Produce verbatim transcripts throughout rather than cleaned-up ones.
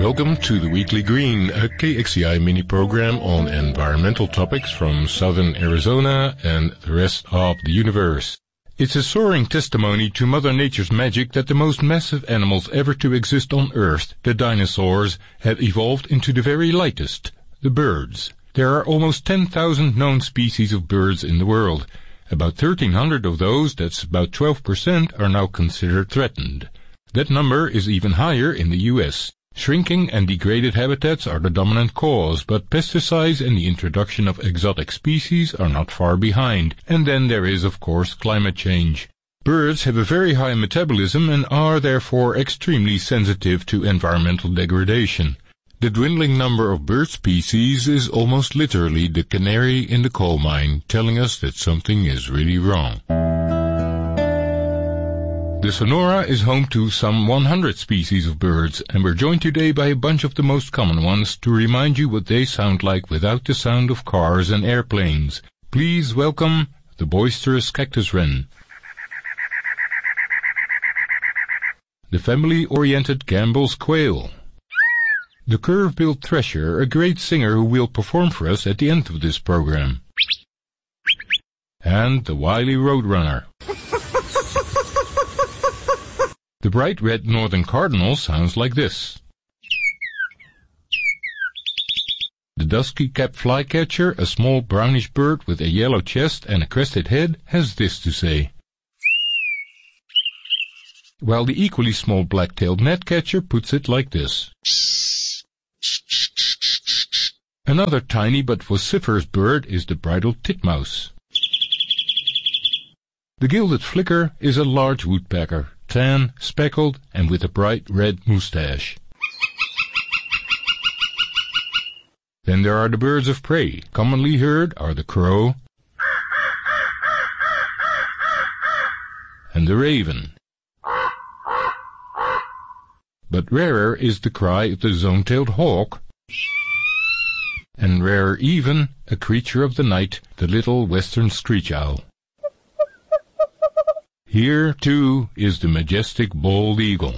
Welcome to the Weekly Green, a K X C I mini-program on environmental topics from southern Arizona and the rest of the universe. It's a soaring testimony to Mother Nature's magic that the most massive animals ever to exist on Earth, the dinosaurs, have evolved into the very lightest, the birds. There are almost ten thousand known species of birds in the world. About thirteen hundred of those, that's about twelve percent, are now considered threatened. That number is even higher in the U S Shrinking and degraded habitats are the dominant cause, but pesticides and the introduction of exotic species are not far behind. And then there is, of course, climate change. Birds have a very high metabolism and are therefore extremely sensitive to environmental degradation. The dwindling number of bird species is almost literally the canary in the coal mine, telling us that something is really wrong. The Sonora is home to some one hundred species of birds, and we're joined today by a bunch of the most common ones to remind you what they sound like without the sound of cars and airplanes. Please welcome the boisterous cactus wren, the family-oriented Gambel's quail, the curve-billed thresher, a great singer who will perform for us at the end of this program, and the wily roadrunner. The bright red northern cardinal sounds like this. The dusky-capped flycatcher, a small brownish bird with a yellow chest and a crested head, has this to say. While the equally small black-tailed gnatcatcher puts it like this. Another tiny but vociferous bird is the bridled titmouse. The gilded flicker is a large woodpecker, tan, speckled, and with a bright red moustache. Then there are the birds of prey. Commonly heard are the crow and the raven. But rarer is the cry of the zone-tailed hawk, and rarer even a creature of the night, the little western screech owl. Here, too, is the majestic bald eagle.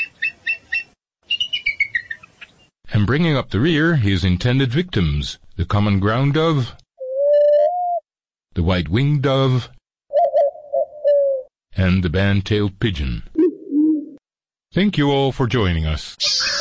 And bringing up the rear, his intended victims, the common ground dove, the white-winged dove, and the band-tailed pigeon. Thank you all for joining us.